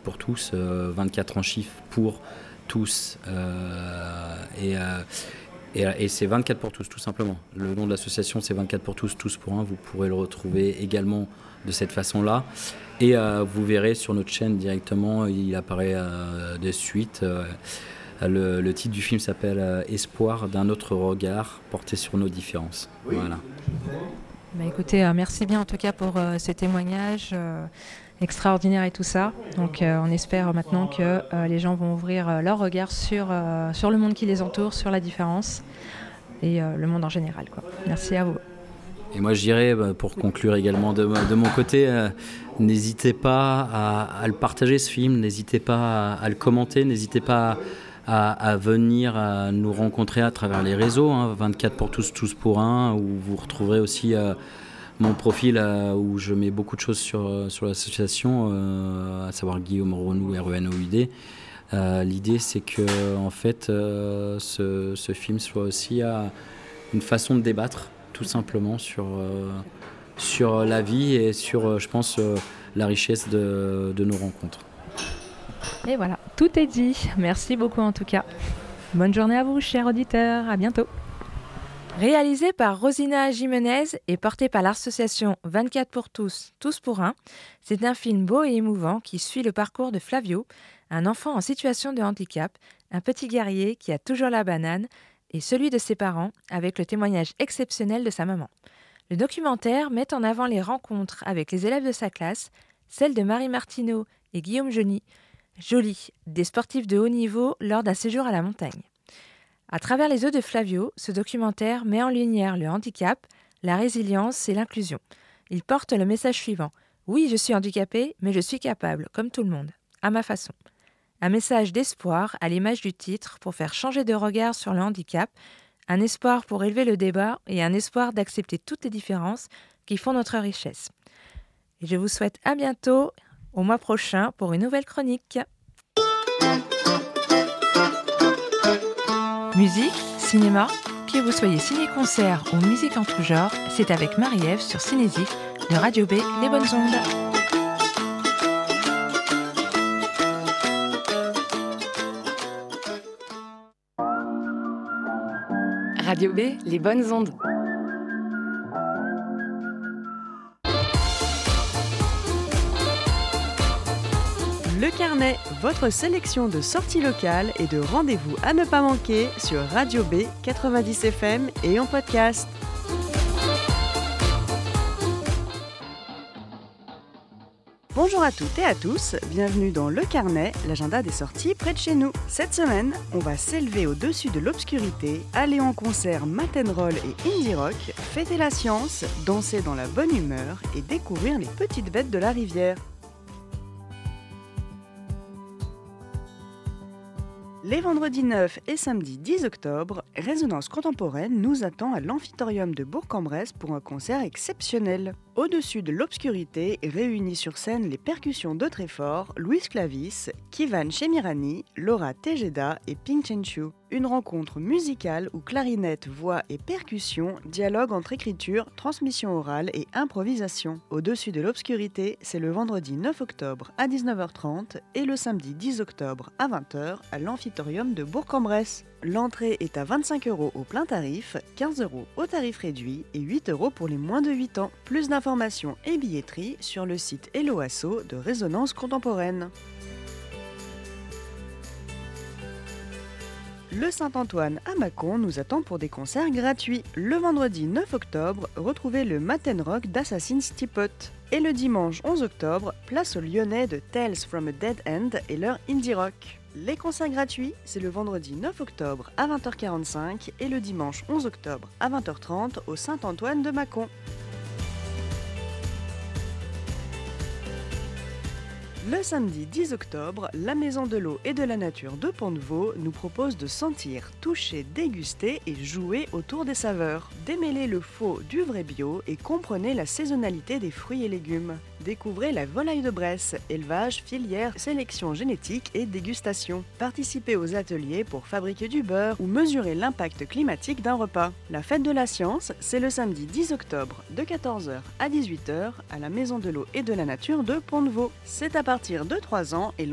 pour tous, 24 en chiffre pour tous. Et c'est 24 pour tous, tout simplement. Le nom de l'association, c'est 24 pour tous, tous pour un. Vous pourrez le retrouver également de cette façon-là. Et vous verrez sur notre chaîne directement, il apparaît de suite. Le titre du film s'appelle Espoir d'un autre regard porté sur nos différences. Oui. Voilà. Écoutez, merci bien en tout cas pour ce témoignage extraordinaire et tout ça. Donc on espère maintenant que les gens vont ouvrir leur regard sur le monde qui les entoure, sur la différence et le monde en général, quoi. Merci à vous. Et moi je dirais, pour conclure également de mon côté, n'hésitez pas à le partager ce film, n'hésitez pas à le commenter, n'hésitez pas à venir nous rencontrer à travers les réseaux, 24 pour tous, tous pour un, où vous retrouverez aussi mon profil où je mets beaucoup de choses sur l'association, à savoir Guillaume Renou, RENOUD. L'idée c'est que en fait, ce film soit aussi une façon de débattre tout simplement sur la vie et sur, je pense, la richesse de nos rencontres. Et voilà, tout est dit. Merci beaucoup en tout cas. Bonne journée à vous, chers auditeurs. À bientôt. Réalisé par Rosina Jimenez et porté par l'association 24 pour tous, tous pour un, c'est un film beau et émouvant qui suit le parcours de Flavio, un enfant en situation de handicap, un petit guerrier qui a toujours la banane, et celui de ses parents, avec le témoignage exceptionnel de sa maman. Le documentaire met en avant les rencontres avec les élèves de sa classe, celles de Marie Martineau et Guillaume Joly, des sportifs de haut niveau lors d'un séjour à la montagne. À travers les yeux de Flavio, ce documentaire met en lumière le handicap, la résilience et l'inclusion. Il porte le message suivant : oui, je suis handicapé, mais je suis capable, comme tout le monde, à ma façon. Un message d'espoir à l'image du titre pour faire changer de regard sur le handicap, un espoir pour élever le débat et un espoir d'accepter toutes les différences qui font notre richesse. Et je vous souhaite à bientôt, au mois prochain, pour une nouvelle chronique. Musique, cinéma, que vous soyez ciné-concert ou musique en tout genre, c'est avec Marie-Ève sur Cinésique de Radio B, Les Bonnes Ondes. Radio B, Les Bonnes Ondes. Le Carnet, votre sélection de sorties locales et de rendez-vous à ne pas manquer sur Radio B 90 FM et en podcast. Bonjour à toutes et à tous, bienvenue dans Le Carnet, l'agenda des sorties près de chez nous. Cette semaine, on va s'élever au-dessus de l'obscurité, aller en concert Mat'n'Roll et indie rock, fêter la science, danser dans la bonne humeur et découvrir les petites bêtes de la rivière. Les vendredis 9 et samedi 10 octobre, Résonance Contemporaine nous attend à l'Amphitorium de Bourg-en-Bresse pour un concert exceptionnel. Au-dessus de l'obscurité, réunis sur scène les percussions de Tréfort, Louise Clavis, Kivan Chemirani, Laura Tejeda et Ping Chen-Chu. Une rencontre musicale où clarinette, voix et percussion dialoguent entre écriture, transmission orale et improvisation. Au-dessus de l'obscurité, c'est le vendredi 9 octobre à 19h30 et le samedi 10 octobre à 20h à l'Amphitorium de Bourg-en-Bresse. L'entrée est à 25 € au plein tarif, 15 € au tarif réduit et 8 € pour les moins de 8 ans. Plus d'informations et billetterie sur le site Hello Asso de Résonance Contemporaine. Le Saint-Antoine à Mâcon nous attend pour des concerts gratuits. Le vendredi 9 octobre, retrouvez le Matin Rock d'Assassin's Teapot. Et le dimanche 11 octobre, place aux Lyonnais de Tales from a Dead End et leur indie rock. Les concerts gratuits, c'est le vendredi 9 octobre à 20h45 et le dimanche 11 octobre à 20h30 au Saint-Antoine de Mâcon. Le samedi 10 octobre, la Maison de l'eau et de la nature de Pont-de-Vaux nous propose de sentir, toucher, déguster et jouer autour des saveurs. Démêlez le faux du vrai bio et comprenez la saisonnalité des fruits et légumes. Découvrez la volaille de Bresse, élevage, filière, sélection génétique et dégustation. Participez aux ateliers pour fabriquer du beurre ou mesurer l'impact climatique d'un repas. La fête de la science, c'est le samedi 10 octobre de 14h à 18h à la Maison de l'eau et de la nature de Pont-de-Vaux. C'est à partir de 3 ans et